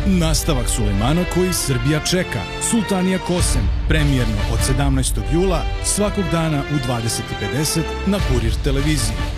Nastavak Sulejmana koji Srbija čeka. Sultanija Kosen, premijerno od 17. jula, svakog dana u 20:50 na Kurir televiziji.